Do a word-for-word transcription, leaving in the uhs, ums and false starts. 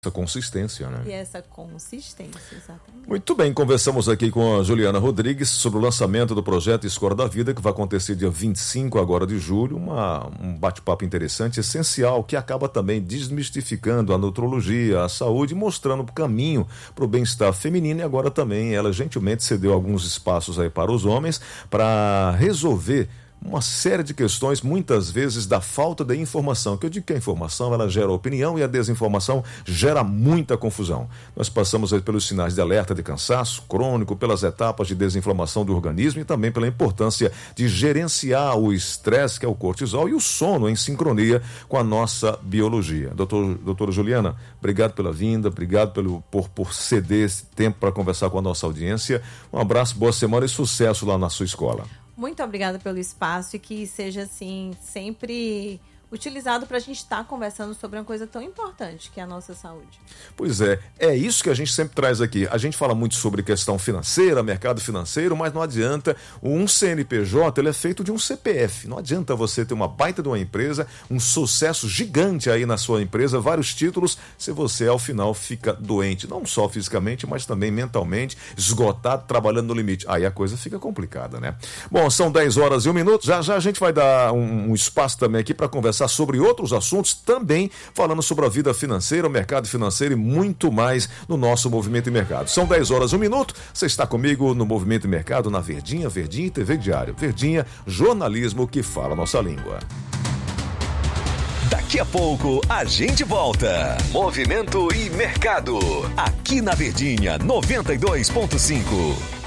Essa consistência, né? E essa consistência, exatamente. Muito bem, conversamos aqui com a Juliana Rodrigues sobre o lançamento do projeto Escola da Vida, que vai acontecer dia vinte e cinco agora de julho, uma, um bate-papo interessante, essencial, que acaba também desmistificando a nutrologia, a saúde, mostrando o caminho para o bem-estar feminino, e agora também ela gentilmente cedeu alguns espaços aí para os homens para resolver uma série de questões, muitas vezes da falta de informação, que eu digo que a informação ela gera opinião e a desinformação gera muita confusão. Nós passamos aí pelos sinais de alerta de cansaço crônico, pelas etapas de desinflamação do organismo e também pela importância de gerenciar o estresse, que é o cortisol, e o sono em sincronia com a nossa biologia. Doutor, doutora Juliana, obrigado pela vinda, obrigado pelo, por, por ceder esse tempo para conversar com a nossa audiência. Um abraço, boa semana e sucesso lá na sua escola. Muito obrigada pelo espaço e que seja, assim, sempre utilizado para a gente estar conversando sobre uma coisa tão importante que é a nossa saúde. Pois é, é isso que a gente sempre traz aqui. A gente fala muito sobre questão financeira, mercado financeiro, mas não adianta. Um C N P J ele é feito de um C P F. Não adianta você ter uma baita de uma empresa, um sucesso gigante aí na sua empresa, vários títulos, se você ao final fica doente, não só fisicamente, mas também mentalmente, esgotado, trabalhando no limite. Aí a coisa fica complicada, né? Bom, são dez horas e um minuto. Já já a gente vai dar um, um espaço também aqui para conversar sobre outros assuntos, também falando sobre a vida financeira, o mercado financeiro e muito mais no nosso Movimento e Mercado. São dez horas e um minuto, você está comigo no Movimento e Mercado, na Verdinha, Verdinha e T V Diário. Verdinha, jornalismo que fala a nossa língua. Daqui a pouco a gente volta. Movimento e Mercado, aqui na Verdinha noventa e dois ponto cinco.